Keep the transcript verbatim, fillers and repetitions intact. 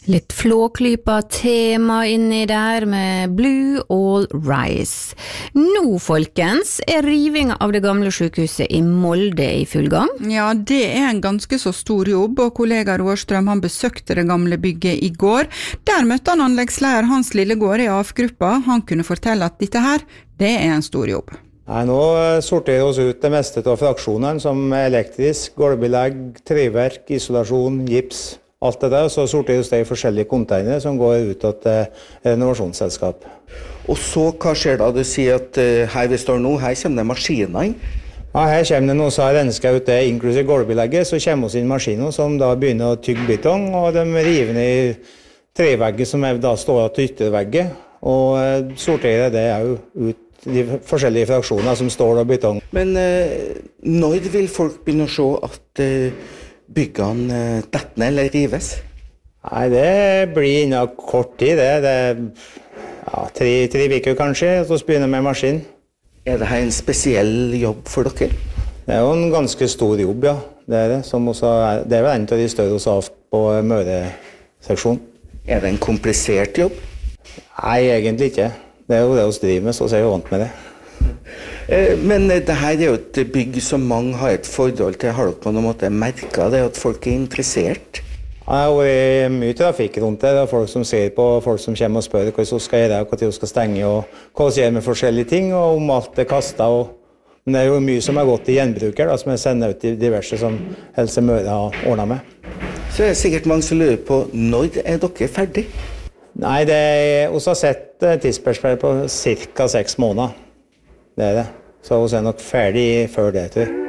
Litt flåklypa tema inni der med Blue All Rise. Nå, folkens, er rivinga av det gamle sykehuset i Molde i full gang. Ja, det er en ganske så stor jobb, og kollega Råstrøm han besøkte det gamle bygget i går. Der møtte han anleggsleier Hans Lillegård i A F-gruppa. Han kunne fortelle at dette her, det er en stor jobb. Nei, nå sorterer vi oss ut det meste av fraksjonene, som elektrisk, gulvbelegg, treverk, isolasjon, gips. Alt det der, og så sorteres det i forskjellige containere som går ut til renovasjonsselskap. Og så, hva skjer da? Du sier at uh, her vi står nå, her kommer det maskiner inn. Ja, her kommer det noe som har rensket ut det, inklusive gulvbelegget, så kommer oss inn maskiner som da begynner å tygge betong, og de river ned i trevegget som da står til yttervegget, og uh, sorterer det jo ut de forskjellige fraksjoner som står av betong. Men uh, når vil folk begynne å se at uh, byggene detter ned eller rives? Nei, det blir innen kort tid, det. det ja, tre, tre uker kanskje, så begynner vi med maskin. Er det her en spesiell jobb for dere? Det er jo en ganske stor jobb, ja. Det er det. Som også er, det er vel en av de større hos A F på Møre-seksjonen. Er det en komplisert jobb? Nei, egentlig ikke. Det er jo det vi driver med, så er jeg jo vant med det. Men det her er jo et bygg som mange har et forhold til. Har dere på noen måte merket det at folk er interessert? Ja, det har vært mye trafikk rundt det. Det er folk som ser på, folk som kommer og spør hva de skal gjøre, hva de skal stenge, og hva de gjør med forskjellige ting, og om alt er kastet. Og... Men det er jo mye som har gått i gjenbruker, da, som jeg sender ut til diverse som Helse Møre har ordnet med. Så er det sikkert mange som lurer på, når er dere ferdig? Nei, det er, vi har sett tidsperspektiv på cirka seks måneder. Det er det. Så vi er nok ferdig før det, tror jeg.